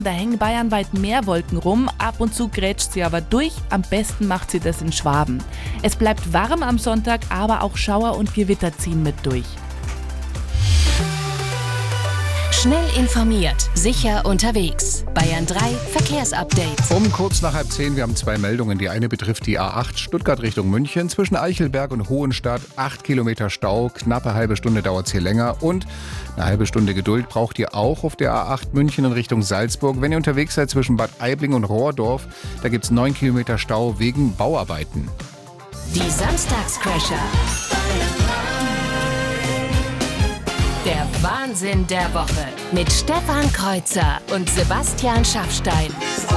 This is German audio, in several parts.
Da hängen bayernweit mehr Wolken rum, ab und zu grätscht sie aber durch. Am besten macht sie das in Schwaben. Es bleibt warm am Sonntag, aber auch Schauer und Gewitter ziehen mit durch. Schnell informiert, sicher unterwegs. Bayern 3 Verkehrsupdate. Um kurz nach 9:30, wir haben 2 Meldungen. Die eine betrifft die A8 Stuttgart Richtung München. Zwischen Eichelberg und Hohenstadt 8 Kilometer Stau. Knappe halbe Stunde dauert es hier länger. Und eine halbe Stunde Geduld braucht ihr auch auf der A8 München in Richtung Salzburg. Wenn ihr unterwegs seid zwischen Bad Aibling und Rohrdorf, da gibt es 9 Kilometer Stau wegen Bauarbeiten. Die Samstagscrasher. Der Wahnsinn der Woche mit Stefan Kreuzer und Sebastian Schaffstein.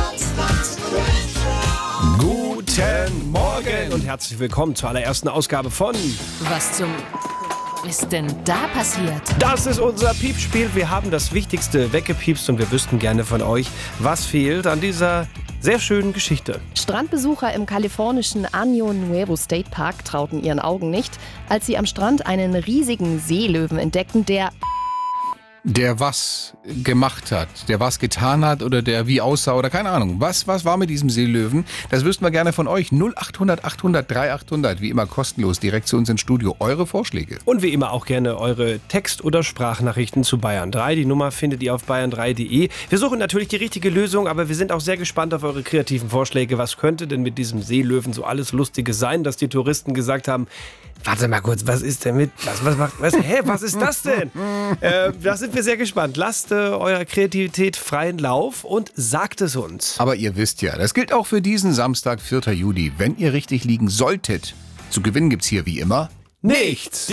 Guten Morgen und herzlich willkommen zur allerersten Ausgabe von Was zum ist denn da passiert? Das ist unser Piepspiel. Wir haben das Wichtigste weggepiepst und wir wüssten gerne von euch, was fehlt an dieser sehr schönen Geschichte. Strandbesucher im kalifornischen Año Nuevo State Park trauten ihren Augen nicht, als sie am Strand einen riesigen Seelöwen entdeckten, Der was gemacht hat, der was getan hat oder der wie aussah oder keine Ahnung. Was war mit diesem Seelöwen? Das wüssten wir gerne von euch. 0800 800 3800, wie immer kostenlos, direkt zu uns ins Studio. Eure Vorschläge. Und wie immer auch gerne eure Text- oder Sprachnachrichten zu Bayern 3. Die Nummer findet ihr auf bayern3.de. Wir suchen natürlich die richtige Lösung, aber wir sind auch sehr gespannt auf eure kreativen Vorschläge. Was könnte denn mit diesem Seelöwen so alles Lustiges sein, dass die Touristen gesagt haben, warte mal kurz, was ist denn mit, was ist das denn? Da sind wir sehr gespannt. Lasst eurer Kreativität freien Lauf und sagt es uns. Aber ihr wisst ja, das gilt auch für diesen Samstag, 4. Juli. Wenn ihr richtig liegen solltet, zu gewinnen gibt's hier wie immer Nichts!